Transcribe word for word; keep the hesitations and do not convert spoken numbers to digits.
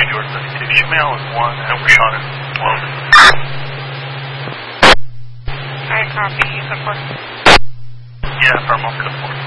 George thirty-two. Shemale is one, and Rashawn is one. I copy, you support. Yeah, from Oscar four.